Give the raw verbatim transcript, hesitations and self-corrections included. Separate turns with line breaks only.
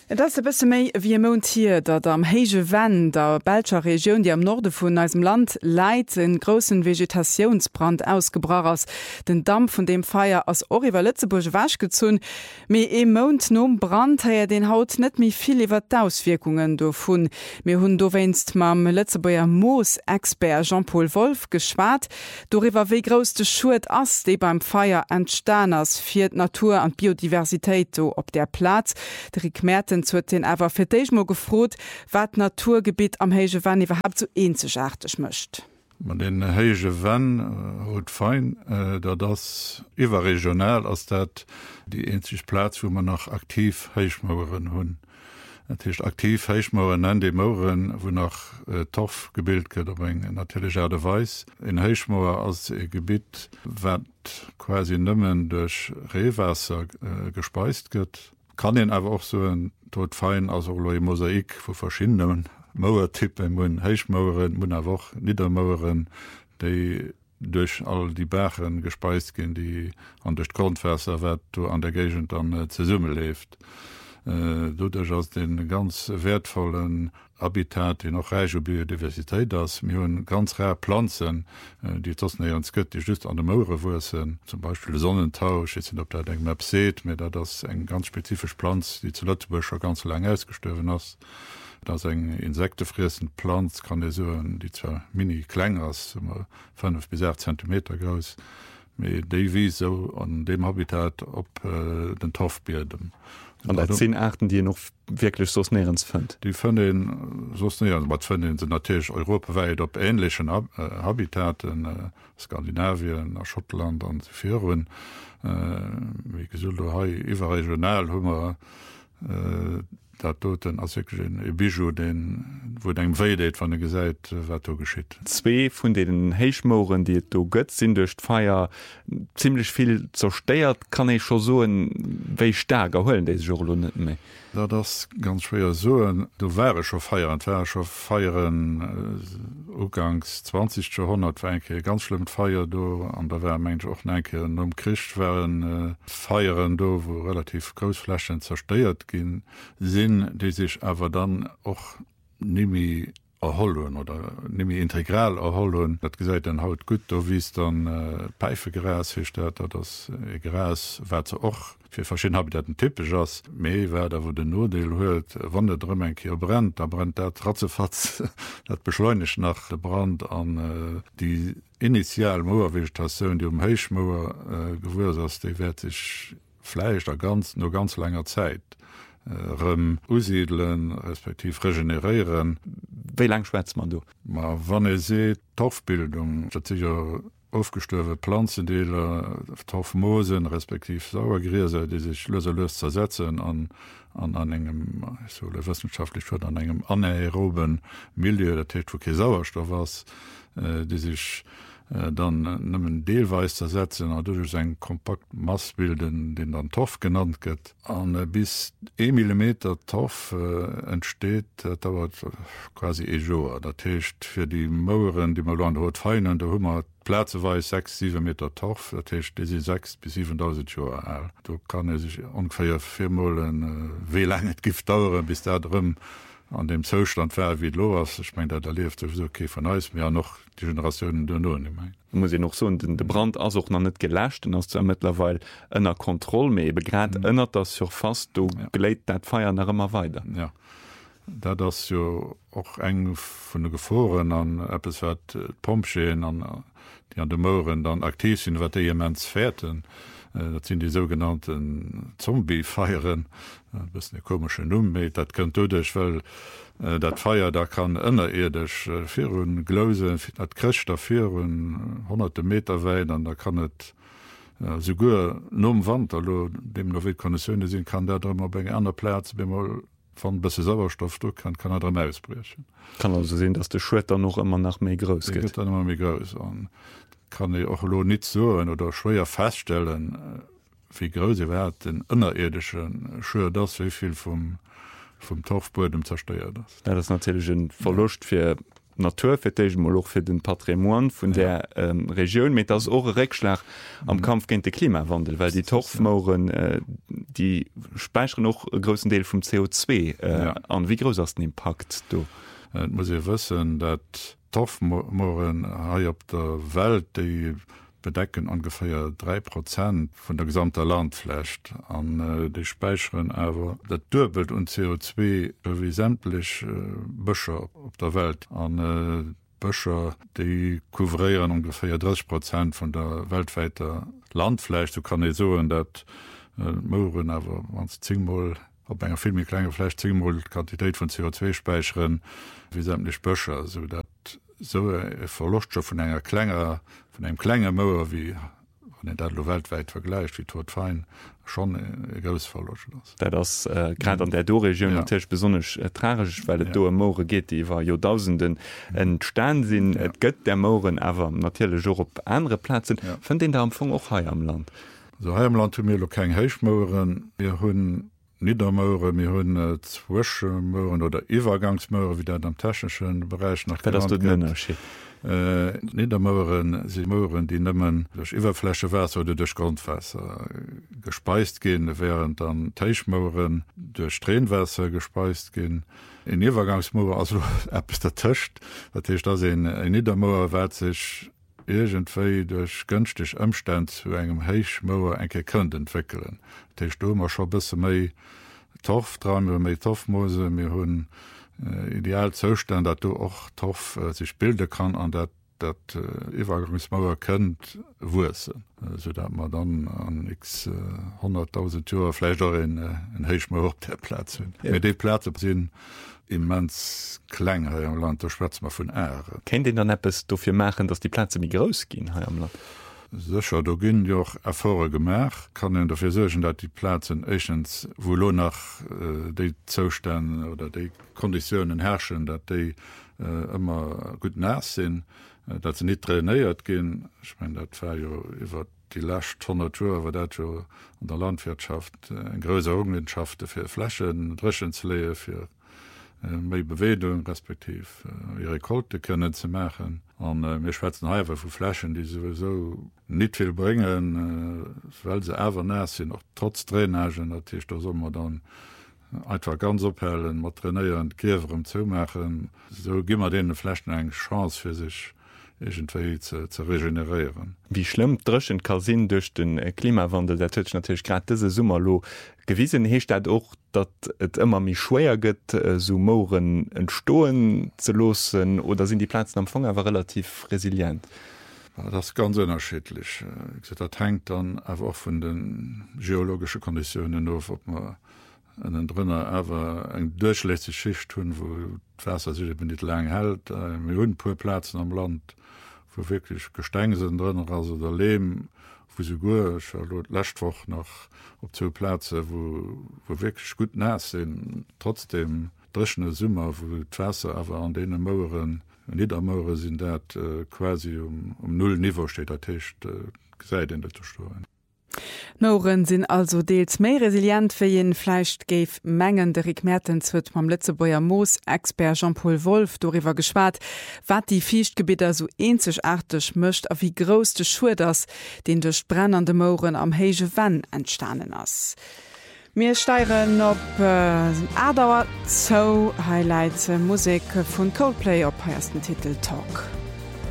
Das bisse méi wie Mount hier, dat am Heige Wenn der Belscher Region, die am Norde vun eisem Land leit en grossen Vegetationsbrand ausgebracht ass. Den Dampf von dem Feier ass Oriwer Lützeburg wasch gezun, méi e Mount nom Brand haier den Haut net mi viel iwwer d'Auswirkungen do vun. mir hunn do wennst mam Lützeburger Moos-Expert Jean-Paul Wolf geschwart, doriwer wéi gros de Schuld ass, de beim Feier entstan ass fir d Natur an Biodiversitéit do op der Platz. De Rick Merten zu den awer fir déich mo gefrot, wat Naturgebiet am Heige Wenn iwwerhaupt so eenzegartig mëcht.
Man den Heige Wenn huet äh, fein, äh, da das iwwer regional ass dat die enzig Platz, wo man noch aktiv Heichmaueren hunn. Datcht aktiv Heichmauern an de Mauren, wo nach äh, Toff gebild gët op eng natürlicherde Weis. In Heichmauer als e Gebiet wat quasi nëmmen durch Rehwasser äh, gespeist gëtt. Kann den aber auch so ein tot fein also Mosaik vu verschiedenen Mauertypen mun Heichmaueren, mun auch Niedermaueren, die durch all die Bergen gespeist gehen, die an durch Grundwasser wird du an der Gegend dann äh, zu Summe lebt. Äh, dadurch aus den ganz wertvollen Habitat, die noch reiche Biodiversität das mir hun ganz rare Pflanzen, äh, die tossen ans gött, die just an der Mauere wursen, zum Beispiel Sonnentausch, jetzt sind ob der eng Map seht, mir da das eng ganz spezifisch Pflanz, die zu Lützeburg schon ganz lange ausgestorben hast. Das eng insektefriessen Pflanz kann die so, die zwar mini klein aus, fünf bis acht Zentimeter groß, mit die wie so an dem Habitat op äh, den Toffbierden.
Und da zehn Arten, die ihr noch wirklich so näherens fand.
Die von den so sind natürlich europaweit op ähnlichen Hab, äh, Habitaten, äh, Skandinavien, nach Schottland und Führen, äh, wie gesagt, über regional Hummer, äh, dat toten as e Bijou den wo eng Weidet van der Gesäit wat geschitt.
Zwee vun den Heichmauren, die do gëtt sinn ducht Feier ziemlich viel zersteiert, kann ich schon so wéi stärker hollen dé Jo net méi.
Da das ganz schwer so du wäre schon feiern schon feieren äh, Ugangs zwanzig Jahrhundert enke ganz schlimm feier do an der wär mensch auch enke um Christ wären äh, feieren do wo relativ großflächen zersteiert gin sinn die sich aber dann auch nimi erhollen oder nimi integral erhollen dat gesagt den haut gut do wies dann äh, Peifegras hicht dat das äh, Gras war ze och fir verschieden Habitaten typisch ass méi wär wo den Nodeel huet wann der drüm en Kier brennt, da brennt der tratzefatz dat beschleunigt nach de Brand an äh, die initial Moervegetationun die um Heichmoer äh, gewur ass de werd sich fleisch der ganz nur ganz langer Zeit rem usiedeln respektiv regenerieren.
Wie lang schwätzt man du?
Ma wann e se Toffbildung dat sicher aufgestörwe Pflanzendeler, Toffmosen respektiv Sauergräser, die sich löserlös zersetzen an an an engem so wissenschaftlich wird an engem anaeroben Milieu der Tätfuke Sauerstoff was, äh, die sich dann nëmmen Deelweis zersetzen a duch eng kompakt Mass bilden, den dann Toff genannt gëtt. An äh, bis e Millimeter Toff äh, entsteet, äh, dauert äh, quasi e Joer. Dat techt fir die Maueren, die mal an hot feinen, der hummer Plätzeweis sechs sieben Meter Toff, dat techt dé sechs bis siebentausend Joer all. Du kann er sich ungefähr viermolen äh, wie lang et gift dauern, bis der drüm an dem Zustand wär wie lo was ich mein, da lief okay von aus mir noch die Generationen du nur ich mein.
Muss ich noch so den de Brand as auch noch net gelöscht as mittlerweile ënner Kontrolle me begrad ënnert das sur fast du ja. Geläit dat feier nach immer weiter
ja da das jo auch eng von de Geforen an Apps wat Pompscheen an die an de Mooren dann aktiv sind wat jemens fährten. Dat sind die sogenannten Zombie-Feieren, bis eine komische Nummer. Dat könnt du dich, weil äh, dat Feier da kann innerirdisch äh, vier Glose, dat kriegt dafür hunderte Meter weit, und da kann het äh, sogar nur Wand, also dem noch Konditionen sind, kann der da mal bei einer Platz, wenn man von bisschen Sauerstoff durch kann, kann er da mehr ausbrechen.
Kann also sehen, dass der Schwetter noch immer nach mehr groß geht.
Geht dann immer mehr groß an. Kann ich auch nicht so oder schwer feststellen, wie groß wert den innerirdischen Schür das wie viel vom vom Torfboden zerstört ist.
Ja, das ist natürlich ein Verlust für Natur fir fir den Patmoine vun der ja. ähm, Region met ass ore Reckschlag am mhm. Kampf gegen den Klimawandel, weil die Torfmauren äh, die speichern noch großen Deel vom C O zwei äh, ja. an wie groß ist den Impact du?
Äh, muss ich wissen, dat Torfmauren ha op der Welt die bedecken ungefähr drei Prozent von der gesamter Landflächt an äh, die Speicheren aber dat Dürbelt und C O zwei wie sämtlich äh, Büscher op der Welt an äh, Büscher, die kouvrieren ungefähr dreißig Prozent von der weltweiter Landfläche. Du kann ich so, dat äh, Mooren aber zehnmal op enger viel kleine Fleisch zehnmal Quantität von C O zwei speichern wie sämtlich Büscher, so dat so äh, Verluststoff von enger Klänger von einem kleiner Mauer wie wenn dat weltweit vergleicht wie tot fein schon äh, groß verlust
da das äh, gerade an der Doregion ja. natürlich besonders äh, tragisch weil ja. do Moore geht die war Jahrtausenden entstanden sind ja. gött der Mooren aber natürlich auch op andere Plätze ja. von den da am Anfang auch hier am Land
so hier am Land mir kein Heichmauren wir hun Niedermauere mir hunn äh, Zwischenmauern oder Übergangsmauer wie der am technischen Bereich nach äh, Niedermauern sie Mauern, die nimmen durch Überflächewasser oder durch Grundwasser äh, gespeist gehen, während dann Teichmauern durch Tränenwasser gespeist gehen. In Übergangsmauer also ab der Tischcht natürlich da sehen ein Niedermauer wird sich irgendwie durch günstig Umstand zu engem Heichmauer enke könnt entwickeln. Der Stürmer schon bis méi Torf dran méi Torfmose mir hunn äh, ideal Zustand, dat du auch Torf äh, sich bilden kann an dat dat äh, Übergangsmauer könnt wursen, äh, so dat man dann an x äh, hunderttausend Jahre vielleicht auch in äh, in Heichmauer auf der Platz hun. Ja. Mit de Platz sind immens klenger am Land der Schweiz mal von Äre.
Kennt den dann etwas dafür machen, dass die Plätze wie groß gehen hier am Land?
Sicher, da gehen ja auch Erfolge gemacht. Kann man dafür sorgen, dass die Plätze erstens, wo nur nach äh, die Zustände oder die Konditionen herrschen, dass die äh, immer gut nass sind, äh, dass sie nicht trainiert gehen. Ich meine, das war ja über die letzten hundert Jahre, war das ja in der Landwirtschaft äh, eine größere Errungenschaft für Flächen, Dreschen zu legen, für méi Beweung respektiv äh, ihre Kolte können ze machen an äh, mir Schwezen Haiwer vu Flächen, die sowieso net viel bringen, äh, weil se awer nasinn noch trotz Drainagen datcht der sommer dann einfach ganz ophellen, mat trainieren Kiwerem zumachen, so gimmer de Flächen eng Chance fir sich irgendwie zu, zu regenerieren.
Wie schlimm dreschen Kasinn durch den Klimawandel der Tisch natürlich gerade diese Summerlo gewiesen hecht dat auch, dat et immer mi schwer gëtt so Mooren entstohlen zu losen oder sind die Plätze am Anfang aber relativ resilient?
Das ist ganz unterschiedlich. Das hängt dann einfach von den geologischen Konditionen auf, ob man einen drinnen aber eng durchlässige Schicht tun, wo Wasser sich nicht lang hält, Millionen Purplätzen am Land, wo wirklich Gesteine sind drin, also der Lehm, wo sie gut, letztwoch noch auf zwei Plätze, wo, wo wirklich gut nass sind, trotzdem drischende Sommer, wo das Wasser aber an den Mauern, Niedermauern sind dat äh, quasi um, um null Niveau steht, der Tisch äh, gesagt in der Steuern.
Mauren sinn also deels méi resilient fir jen fleicht géif Mengen de Rick Mertens huet mam Letzebauer Moos-Expert Jean-Paul Wolf doriwer geschwaart, wat die Fichtgebieter so eenzegartig mëcht a wie gros de Schuer das, den duch brennende Mauren am héige Wann entstanen ass. Mir steieren op äh, Adauer Zoo Highlights äh, Musik vun Coldplay op heiersten Titel Talk.